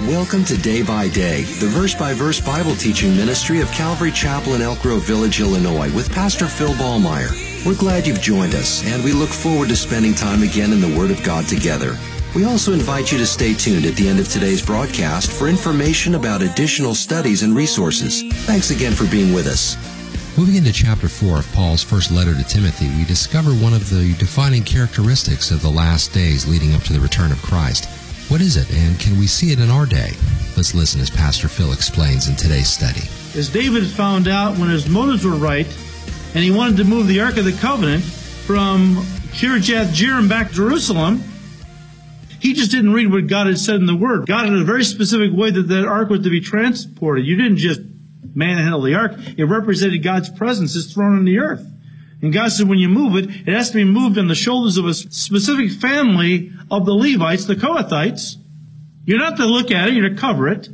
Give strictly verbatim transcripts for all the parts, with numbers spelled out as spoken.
Welcome to Day by Day, the verse-by-verse Bible teaching ministry of Calvary Chapel in Elk Grove Village, Illinois, with Pastor Phil Ballmeyer. We're glad you've joined us, and we look forward to spending time again in the Word of God together. We also invite you to stay tuned at the end of today's broadcast for information about additional studies and resources. Thanks again for being with us. Moving into chapter four of Paul's first letter to Timothy, we discover one of the defining characteristics of the last days leading up to the return of Christ. What is it, and can we see it in our day? Let's listen as Pastor Phil explains in today's study. As David found out when his motives were right, and he wanted to move the Ark of the Covenant from Kirjath Jearim back to Jerusalem, he just didn't read what God had said in the Word. God had a very specific way that that Ark was to be transported. You didn't just manhandle the Ark. It represented God's presence, His throne on the earth. And God said when you move it, it has to be moved on the shoulders of a specific family of the Levites, the Kohathites. You're not to look at it, you're to cover it.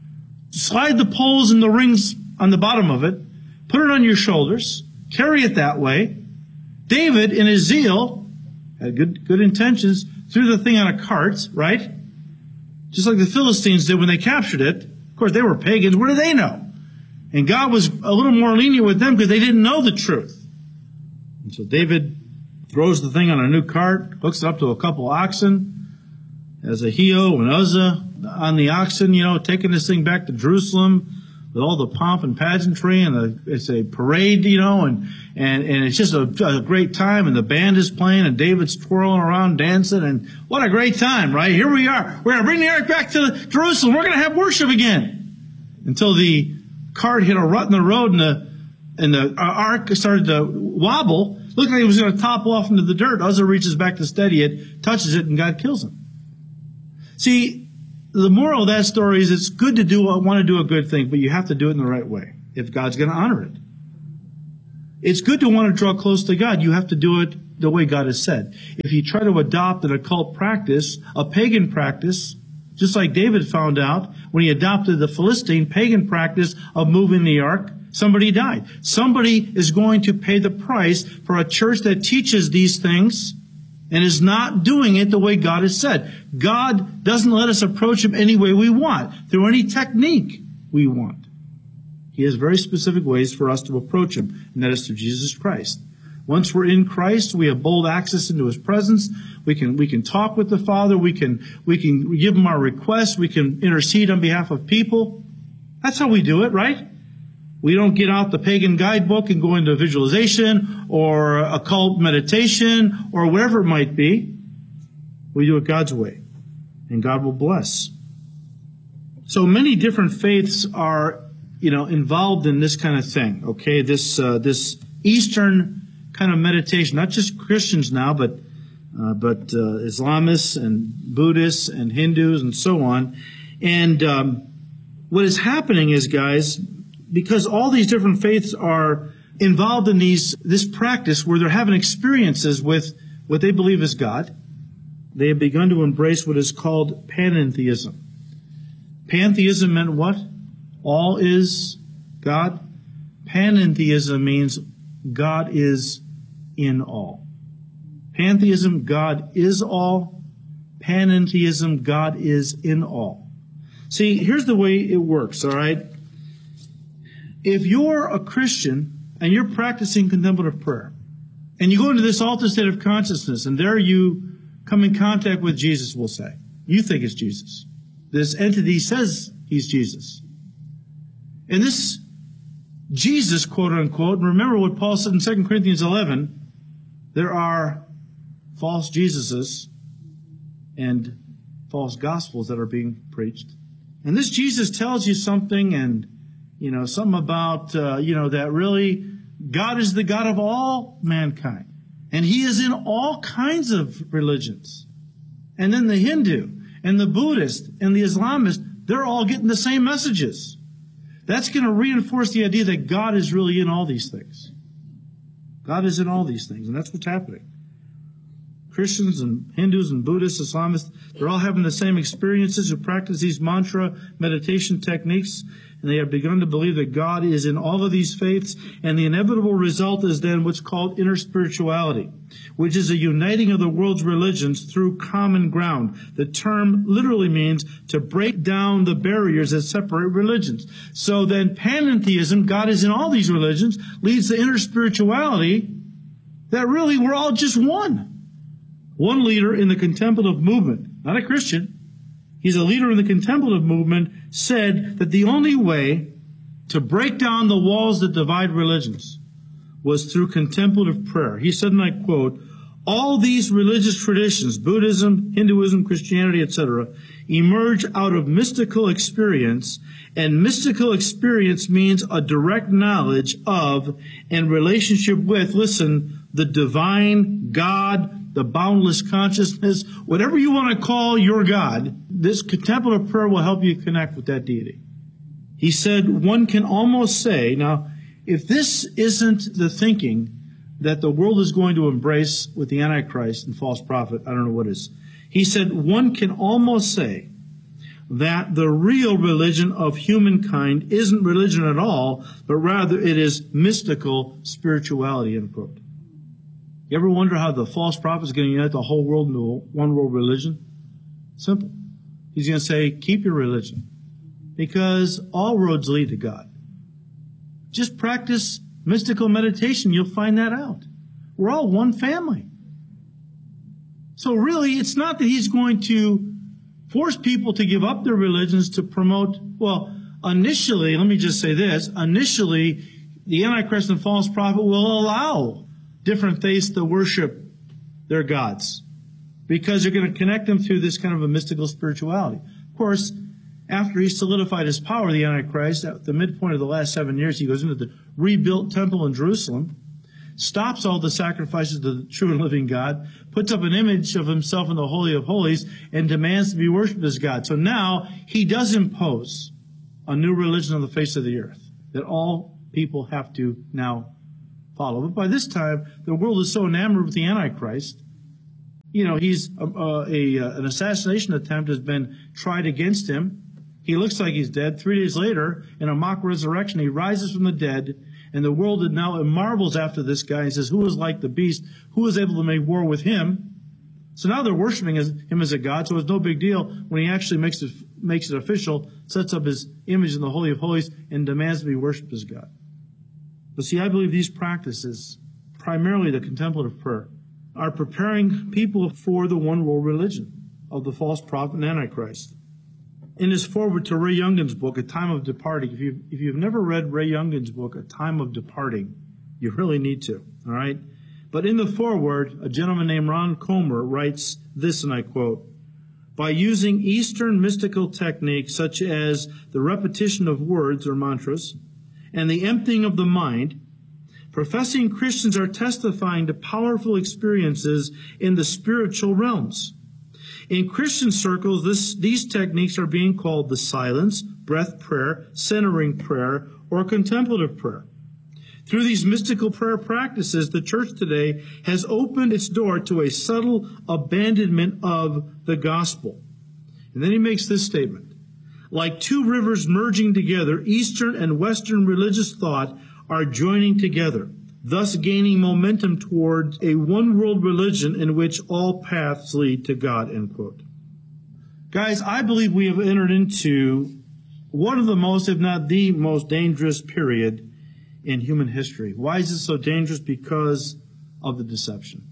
Slide the poles and the rings on the bottom of it. Put it on your shoulders. Carry it that way. David, in his zeal, had good, good intentions, threw the thing on a cart, right? Just like the Philistines did when they captured it. Of course, they were pagans. What do they know? And God was a little more lenient with them because they didn't know the truth. And so David throws the thing on a new cart, hooks it up to a couple oxen, has Ahio and Uzzah on the oxen, you know, taking this thing back to Jerusalem with all the pomp and pageantry, and the, it's a parade, you know, and, and, and it's just a, a great time, and the band is playing, and David's twirling around dancing, and what a great time, right? Here we are. We're going to bring the ark back to Jerusalem. We're going to have worship again. Until the cart hit a rut in the road, and the and the ark started to wobble. Looked like it was going to topple off into the dirt. Uzzah reaches back to steady it, touches it, and God kills him. See, the moral of that story is it's good to do want to do a good thing, but you have to do it in the right way if God's going to honor it. It's good to want to draw close to God. You have to do it the way God has said. If you try to adopt an occult practice, a pagan practice, just like David found out when he adopted the Philistine pagan practice of moving the ark, somebody died. Somebody is going to pay the price for a church that teaches these things and is not doing it the way God has said. God doesn't let us approach Him any way we want, through any technique we want. He has very specific ways for us to approach Him, and that is through Jesus Christ. Once we're in Christ, we have bold access into His presence. We can we can talk with the Father. We can we can give Him our requests. We can intercede on behalf of people. That's how we do it, right? We don't get out the pagan guidebook and go into visualization or occult meditation or whatever it might be. We do it God's way, and God will bless. So many different faiths are, you know, involved in this kind of thing. Okay, this uh, this Eastern kind of meditation, not just Christians now, but uh, but uh, Islamists and Buddhists and Hindus and so on. And um, what is happening is, guys, because all these different faiths are involved in these this practice where they're having experiences with what they believe is God, they have begun to embrace what is called panentheism. Pantheism meant what? All is God. Panentheism means God is in all. Pantheism, God is all. Panentheism, God is in all. See, here's the way it works, all right? If you're a Christian and you're practicing contemplative prayer, and you go into this altered state of consciousness, and there you come in contact with Jesus, we'll say. You think it's Jesus. This entity says He's Jesus. And this Jesus, quote unquote, and remember what Paul said in Second Corinthians eleven, there are false Jesuses and false gospels that are being preached. And this Jesus tells you something, and you know, something about, uh, you know, that really God is the God of all mankind. And He is in all kinds of religions. And then the Hindu and the Buddhist and the Islamist, they're all getting the same messages. That's going to reinforce the idea that God is really in all these things. God is in all these things, and that's what's happening. Christians and Hindus and Buddhists, Islamists, they're all having the same experiences who practice these mantra meditation techniques, and they have begun to believe that God is in all of these faiths, and the inevitable result is then what's called inner spirituality, which is a uniting of the world's religions through common ground. The term literally means to break down the barriers that separate religions. So then panentheism, God is in all these religions, leads to inner spirituality, that really we're all just one. One leader in the contemplative movement, not a Christian, he's a leader in the contemplative movement, said that the only way to break down the walls that divide religions was through contemplative prayer. He said, and I quote, all these religious traditions, Buddhism, Hinduism, Christianity, et cetera, emerge out of mystical experience, and mystical experience means a direct knowledge of and relationship with, listen, the divine God, the boundless consciousness, whatever you want to call your God. This contemplative prayer will help you connect with that deity. He said one can almost say, now, if this isn't the thinking that the world is going to embrace with the Antichrist and false prophet, I don't know what is. He said one can almost say that the real religion of humankind isn't religion at all, but rather it is mystical spirituality, end quote. You ever wonder how the false prophet is going to unite the whole world into a one world religion? Simple. He's going to say, keep your religion, because all roads lead to God. Just practice mystical meditation. You'll find that out. We're all one family. So really, it's not that he's going to force people to give up their religions to promote, well, initially, let me just say this, initially, the Antichrist and false prophet will allow different faiths to worship their gods, because they're going to connect them through this kind of a mystical spirituality. Of course, after he solidified his power, the Antichrist, at the midpoint of the last seven years, he goes into the rebuilt temple in Jerusalem, stops all the sacrifices to the true and living God, puts up an image of himself in the Holy of Holies, and demands to be worshipped as God. So now he does impose a new religion on the face of the earth that all people have to now follow. But by this time, the world is so enamored with the Antichrist. You know, he's uh, a, a an assassination attempt has been tried against him. He looks like he's dead. Three days later, in a mock resurrection, he rises from the dead, and the world now marvels after this guy and says, who is like the beast? Who is able to make war with him? So now they're worshiping him as a god, so it's no big deal when he actually makes it, makes it official, sets up his image in the Holy of Holies, and demands to be worshipped as God. But see, I believe these practices, primarily the contemplative prayer, are preparing people for the one world religion of the false prophet and Antichrist. In his foreword to Ray Youngkin's book, A Time of Departing, if, you, if you've never read Ray Youngkin's book, A Time of Departing, you really need to, all right? But in the foreword, a gentleman named Ron Comer writes this, and I quote, by using Eastern mystical techniques such as the repetition of words or mantras, and the emptying of the mind, professing Christians are testifying to powerful experiences in the spiritual realms. In Christian circles, this, these techniques are being called the silence, breath prayer, centering prayer, or contemplative prayer. Through these mystical prayer practices, the church today has opened its door to a subtle abandonment of the gospel. And then he makes this statement. Like two rivers merging together, Eastern and Western religious thought are joining together, thus gaining momentum toward a one-world religion in which all paths lead to God, end quote. Guys, I believe we have entered into one of the most, if not the most dangerous period in human history. Why is it so dangerous? Because of the deception.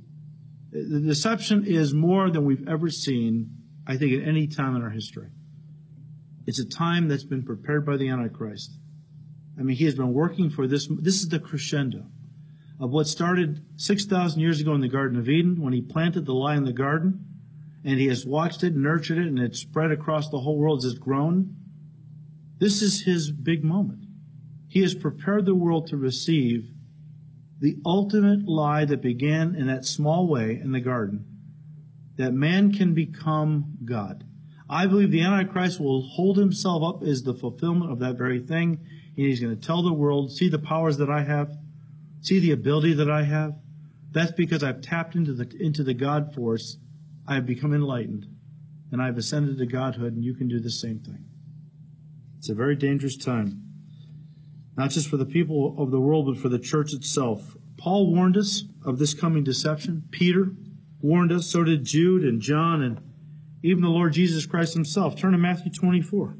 The deception is more than we've ever seen, I think, at any time in our history. It's a time that's been prepared by the Antichrist. I mean, he has been working for this. This is the crescendo of what started six thousand years ago in the Garden of Eden when he planted the lie in the garden, and he has watched it, nurtured it, and it's spread across the whole world as it's grown. This is his big moment. He has prepared the world to receive the ultimate lie that began in that small way in the garden, that man can become God. I believe the Antichrist will hold himself up as the fulfillment of that very thing. And he's going to tell the world, see the powers that I have, see the ability that I have. That's because I've tapped into the into the God force. I have become enlightened, and I've ascended to Godhood, and you can do the same thing. It's a very dangerous time, not just for the people of the world, but for the church itself. Paul warned us of this coming deception. Peter warned us. So did Jude and John and even the Lord Jesus Christ himself. Turn to Matthew twenty-four.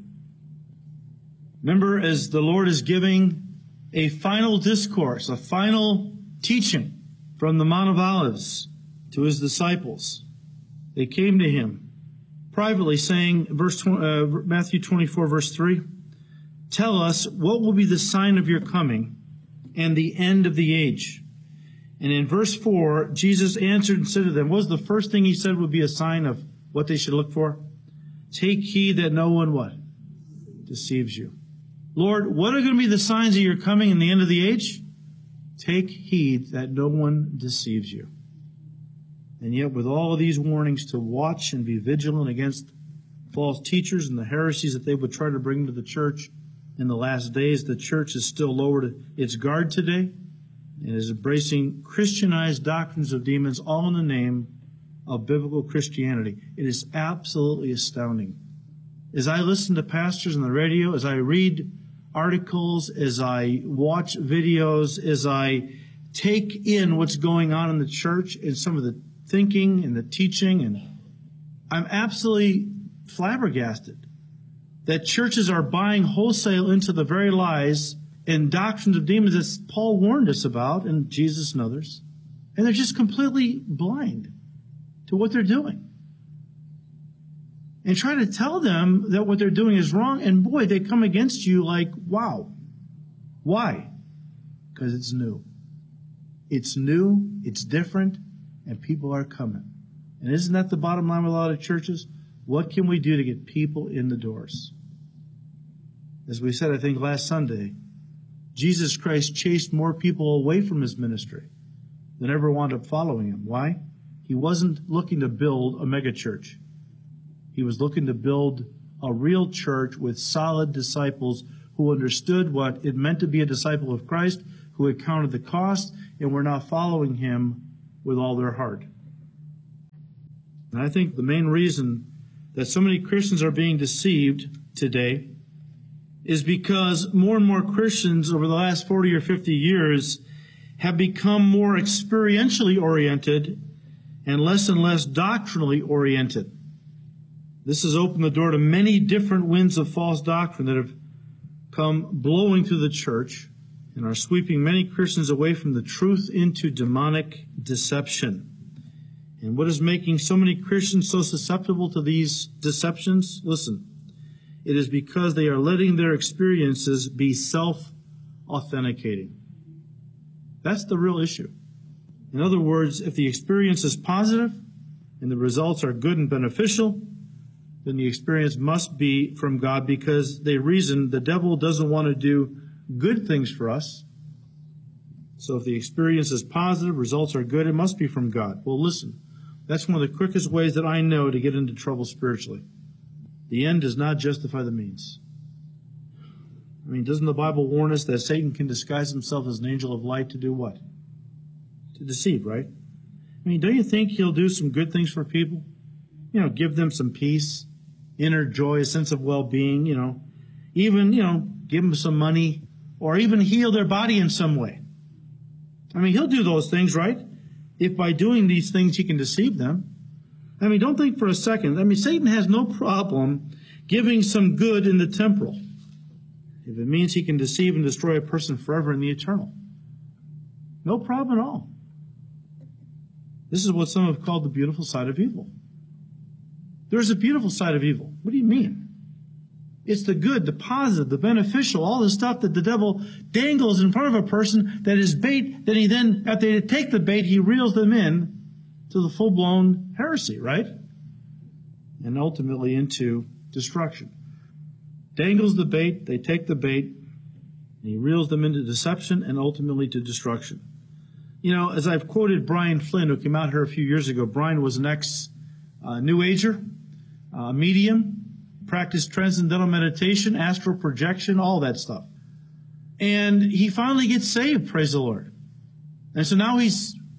Remember, as the Lord is giving a final discourse, a final teaching from the Mount of Olives to his disciples, they came to him privately saying, verse uh, Matthew twenty-four, verse three, "Tell us, what will be the sign of your coming and the end of the age?" And in verse four, Jesus answered and said to them, what was the first thing he said would be a sign of what they should look for? Take heed that no one what? Deceives you. Lord, what are going to be the signs of your coming and the end of the age? Take heed that no one deceives you. And yet with all of these warnings to watch and be vigilant against false teachers and the heresies that they would try to bring to the church in the last days, the church is still lowered its guard today and is embracing Christianized doctrines of demons, all in the name of biblical Christianity. It is absolutely astounding. As I listen to pastors on the radio, as I read articles, as I watch videos, as I take in what's going on in the church and some of the thinking and the teaching, and I'm absolutely flabbergasted that churches are buying wholesale into the very lies and doctrines of demons that Paul warned us about, and Jesus and others, and they're just completely blind to what they're doing. And try to tell them that what they're doing is wrong, and boy, they come against you like, wow. Why? Because it's new. It's new, it's different, and people are coming. And isn't that the bottom line with a lot of churches? What can we do to get people in the doors? As we said, I think last Sunday, Jesus Christ chased more people away from his ministry than ever wound up following him. Why? He wasn't looking to build a megachurch. He was looking to build a real church with solid disciples who understood what it meant to be a disciple of Christ, who had counted the cost, and were not following him with all their heart. And I think the main reason that so many Christians are being deceived today is because more and more Christians over the last forty or fifty years have become more experientially oriented and less and less doctrinally oriented. This has opened the door to many different winds of false doctrine that have come blowing through the church and are sweeping many Christians away from the truth into demonic deception. And what is making so many Christians so susceptible to these deceptions? Listen, it is because they are letting their experiences be self-authenticating. That's the real issue. In other words, if the experience is positive and the results are good and beneficial, then the experience must be from God, because they reason the devil doesn't want to do good things for us. So if the experience is positive, results are good, it must be from God. Well, listen, that's one of the quickest ways that I know to get into trouble spiritually. The end does not justify the means. I mean, doesn't the Bible warn us that Satan can disguise himself as an angel of light to do what? To deceive, right? I mean, don't you think he'll do some good things for people? You know, give them some peace, inner joy, a sense of well-being, you know, even, you know, give them some money, or even heal their body in some way. I mean, he'll do those things, right? If by doing these things he can deceive them. I mean, don't think for a second. I mean, Satan has no problem giving some good in the temporal, if it means he can deceive and destroy a person forever in the eternal. No problem at all. This is what some have called the beautiful side of evil. There's a beautiful side of evil. What do you mean? It's the good, the positive, the beneficial, all the stuff that the devil dangles in front of a person that is bait, that he then, after they take the bait, he reels them in to the full-blown heresy, right? And ultimately into destruction. Dangles the bait, they take the bait, and he reels them into deception and ultimately to destruction. You know, as I've quoted Brian Flynn, who came out here a few years ago, Brian was an ex-New Ager, uh, medium, practiced transcendental meditation, astral projection, all that stuff. And he finally gets saved, praise the Lord. And so now he's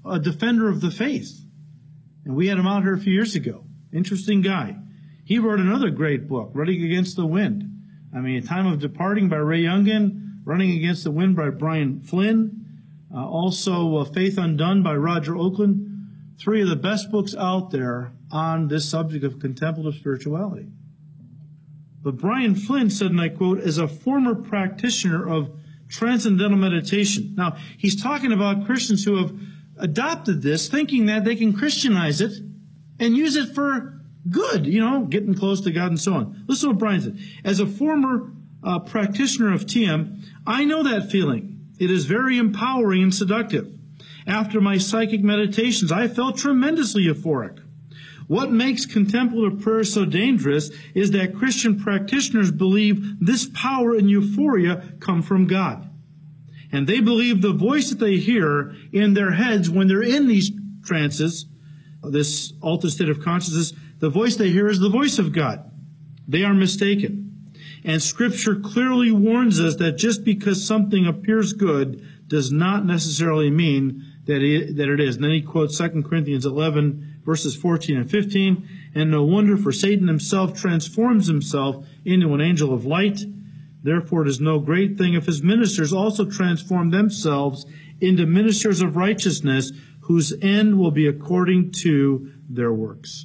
a defender of the faith. And we had him out here a few years ago. Interesting guy. He wrote another great book, Running Against the Wind. I mean, A Time of Departing by Ray Youngin, Running Against the Wind by Brian Flynn, uh, also uh, Faith Undone by Roger Oakland. Three of the best books out there on this subject of contemplative spirituality. But Brian Flynn said, and I quote, as a former practitioner of transcendental meditation. Now, he's talking about Christians who have adopted this, thinking that they can Christianize it and use it for good, you know, getting close to God and so on. Listen to what Brian said. As a former uh, practitioner of T M, I know that feeling. It is very empowering and seductive. After my psychic meditations, I felt tremendously euphoric. What makes contemplative prayer so dangerous is that Christian practitioners believe this power and euphoria come from God. And they believe the voice that they hear in their heads when they're in these trances, this altered state of consciousness, the voice they hear is the voice of God. They are mistaken. And Scripture clearly warns us that just because something appears good does not necessarily mean that it, that it is. And then he quotes Second Corinthians eleven, verses fourteen and fifteen, and no wonder, for Satan himself transforms himself into an angel of light. Therefore it is no great thing if his ministers also transform themselves into ministers of righteousness, whose end will be according to their works.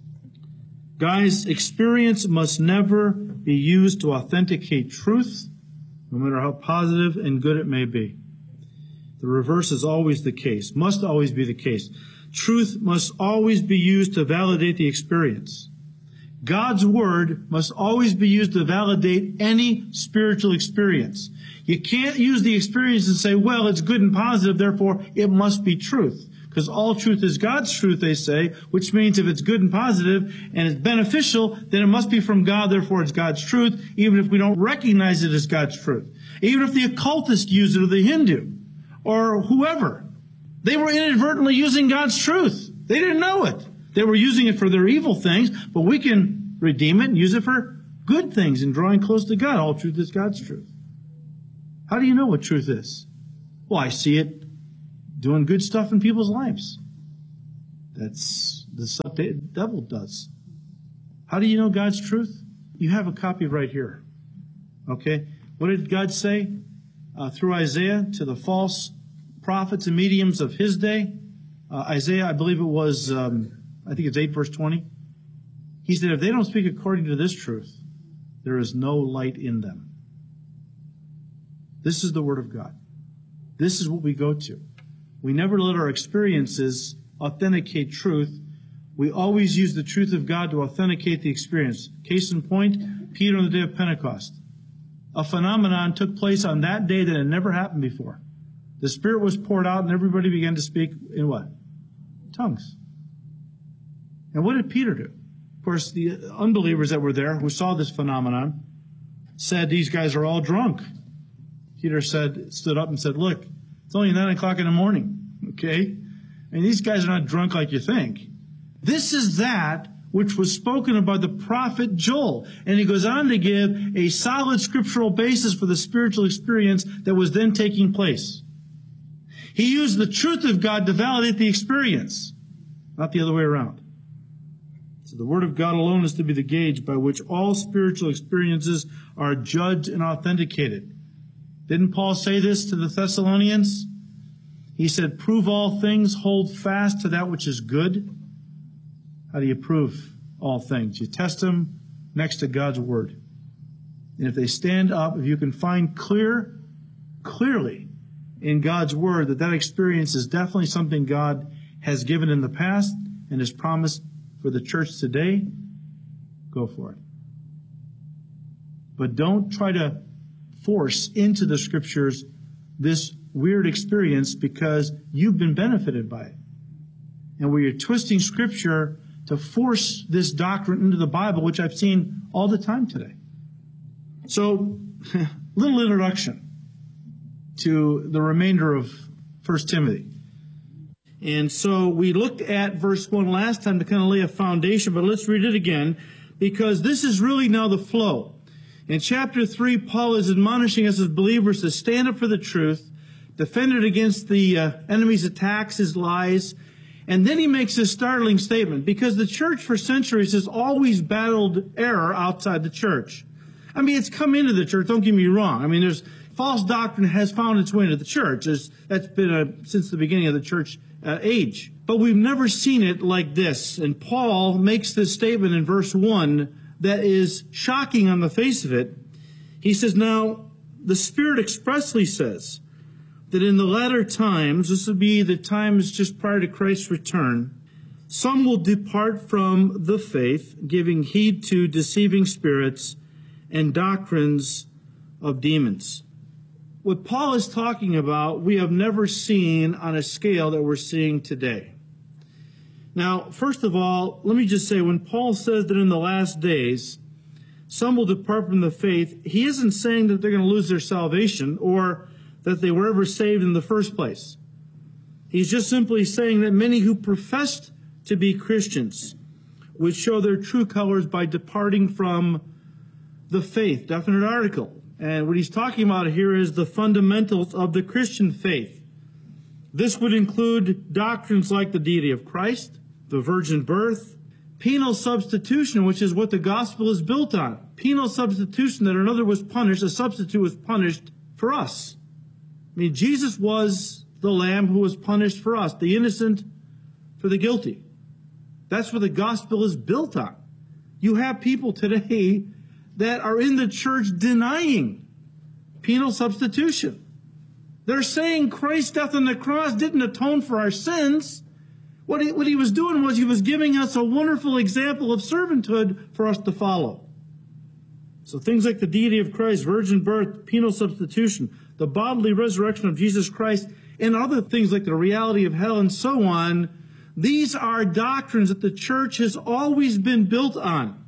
Guys, experience must never be used to authenticate truth, no matter how positive and good it may be. The reverse is always the case, must always be the case. Truth must always be used to validate the experience. God's Word must always be used to validate any spiritual experience. You can't use the experience and say, well, it's good and positive, therefore it must be truth. Because all truth is God's truth, they say, which means if it's good and positive and it's beneficial, then it must be from God, therefore it's God's truth, even if we don't recognize it as God's truth. Even if the occultist used it, or the Hindu, or whoever. They were inadvertently using God's truth. They didn't know it. They were using it for their evil things, but we can redeem it and use it for good things and drawing close to God. All truth is God's truth. How do you know what truth is? Well, I see it doing good stuff in people's lives. That's the stuff the devil does. How do you know God's truth? You have a copy right here. Okay? What did God say uh, through Isaiah to the false prophets and mediums of his day? Uh, Isaiah, I believe it was, um, I think it's eight verse twenty. He said, if they don't speak according to this truth, there is no light in them. This is the Word of God. This is what we go to. We never let our experiences authenticate truth. We always use the truth of God to authenticate the experience. Case in point, Peter on the day of Pentecost. A phenomenon took place on that day that had never happened before. The Spirit was poured out and everybody began to speak in what? Tongues. And what did Peter do? Of course, the unbelievers that were there who saw this phenomenon said, these guys are all drunk. Peter said, stood up and said, look, it's only nine o'clock in the morning, okay? And these guys are not drunk like you think. This is that which was spoken about the prophet Joel. And he goes on to give a solid scriptural basis for the spiritual experience that was then taking place. He used the truth of God to validate the experience, not the other way around. So the Word of God alone is to be the gauge by which all spiritual experiences are judged and authenticated. Didn't Paul say this to the Thessalonians? He said, prove all things, hold fast to that which is good. How do you prove all things? You test them next to God's Word. And if they stand up, if you can find clear, clearly in God's Word that that experience is definitely something God has given in the past and has promised for the church today, go for it. But don't try to force into the Scriptures this weird experience because you've been benefited by it. And where you're twisting Scripture to force this doctrine into the Bible, which I've seen all the time today. So, little introduction to the remainder of First Timothy. And so we looked at verse one last time to kind of lay a foundation, but let's read it again because this is really now the flow. In chapter three, Paul is admonishing us as believers to stand up for the truth, defended against the uh, enemy's attacks, his lies. And then he makes this startling statement, because the church for centuries has always battled error outside the church. I mean, it's come into the church, don't get me wrong. I mean, there's false doctrine has found its way into the church. There's, that's been a, since the beginning of the church uh, age. But we've never seen it like this. And Paul makes this statement in verse one that is shocking on the face of it. He says, now, the Spirit expressly says that in the latter times, this will be the times just prior to Christ's return, some will depart from the faith, giving heed to deceiving spirits and doctrines of demons. What Paul is talking about, we have never seen on a scale that we're seeing today. Now, first of all, let me just say, when Paul says that in the last days, some will depart from the faith, he isn't saying that they're going to lose their salvation or that they were ever saved in the first place. He's just simply saying that many who professed to be Christians would show their true colors by departing from the faith, definite article. And what he's talking about here is the fundamentals of the Christian faith. This would include doctrines like the deity of Christ, the virgin birth, penal substitution, which is what the gospel is built on. Penal substitution, that another was punished, a substitute was punished for us. I mean, Jesus was the lamb who was punished for us, the innocent for the guilty. That's what the gospel is built on. You have people today that are in the church denying penal substitution. They're saying Christ's death on the cross didn't atone for our sins. What he, what he was doing was he was giving us a wonderful example of servanthood for us to follow. So things like the deity of Christ, virgin birth, penal substitution, the bodily resurrection of Jesus Christ, and other things like the reality of hell and so on, these are doctrines that the church has always been built on.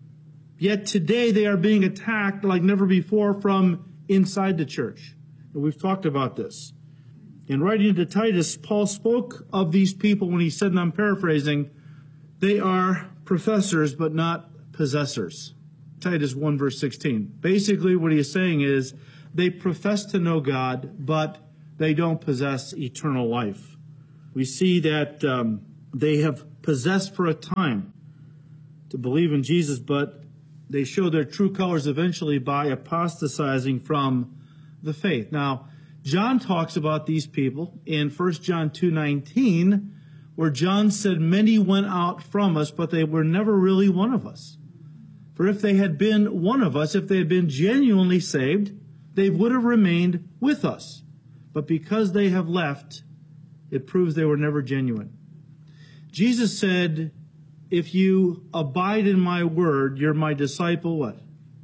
Yet today they are being attacked like never before from inside the church. And we've talked about this. In writing to Titus, Paul spoke of these people when he said, and I'm paraphrasing, they are professors but not possessors. Titus one verse sixteen. Basically what he is saying is they profess to know God, but they don't possess eternal life. We see that um, they have possessed for a time to believe in Jesus, but they show their true colors eventually by apostatizing from the faith. Now, John talks about these people in First John two nineteen, where John said, many went out from us, but they were never really one of us. For if they had been one of us, if they had been genuinely saved, they would have remained with us. But because they have left, it proves they were never genuine. Jesus said, if you abide in my word, you're my disciple, what?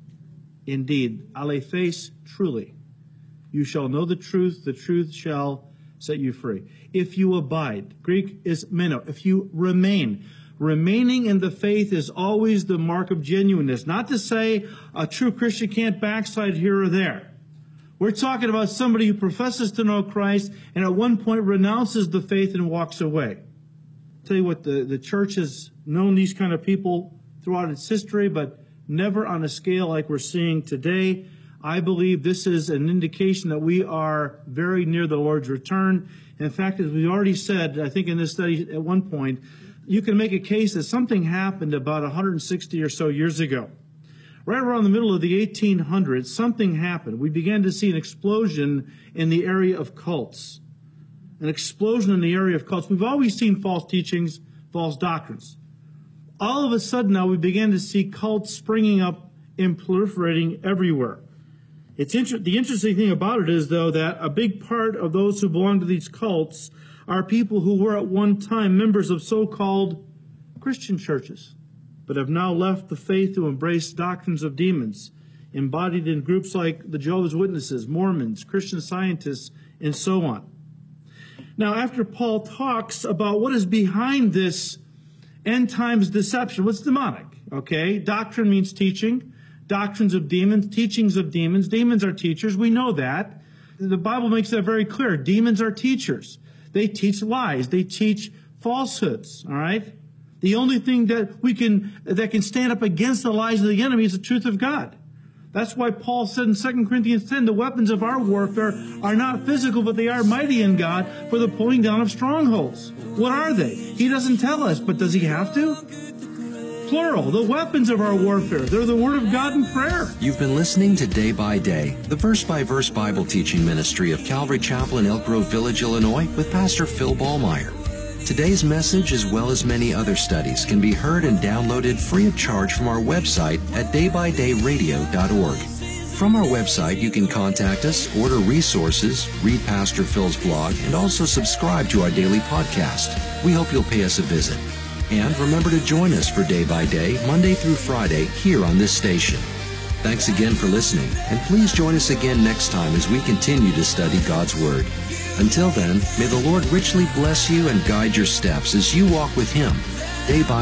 Indeed, aletheis, truly. You shall know the truth, the truth shall set you free. If you abide, Greek is meno, if you remain. Remaining in the faith is always the mark of genuineness. Not to say a true Christian can't backslide here or there. We're talking about somebody who professes to know Christ and at one point renounces the faith and walks away. I'll tell you what, the, the church has known these kind of people throughout its history, but never on a scale like we're seeing today. I believe this is an indication that we are very near the Lord's return. In fact, as we already said, I think in this study at one point, you can make a case that something happened about one hundred sixty or so years ago. Right around the middle of the eighteen hundreds, something happened. We began to see an explosion in the area of cults. An explosion in the area of cults. We've always seen false teachings, false doctrines. All of a sudden now we began to see cults springing up and proliferating everywhere. It's inter- the interesting thing about it is, though, that a big part of those who belong to these cults are people who were at one time members of so-called Christian churches, but have now left the faith to embrace doctrines of demons, embodied in groups like the Jehovah's Witnesses, Mormons, Christian Scientists, and so on. Now, after Paul talks about what is behind this end times deception, what's demonic? Okay, doctrine means teaching. Doctrines of demons, teachings of demons. Demons are teachers. We know that. The Bible makes that very clear. Demons are teachers. They teach lies. They teach falsehoods. All right? The only thing that we can that can stand up against the lies of the enemy is the truth of God. That's why Paul said in Second Corinthians ten, the weapons of our warfare are not physical, but they are mighty in God for the pulling down of strongholds. What are they? He doesn't tell us, but does he have to? Plural, the weapons of our warfare. They're the Word of God and prayer. You've been listening to Day by Day, the verse-by-verse Bible teaching ministry of Calvary Chapel in Elk Grove Village, Illinois, with Pastor Phil Ballmeyer. Today's message, as well as many other studies, can be heard and downloaded free of charge from our website at day by day radio dot org. From our website, you can contact us, order resources, read Pastor Phil's blog, and also subscribe to our daily podcast. We hope you'll pay us a visit. And remember to join us for Day by Day, Monday through Friday, here on this station. Thanks again for listening, and please join us again next time as we continue to study God's Word. Until then, may the Lord richly bless you and guide your steps as you walk with Him day by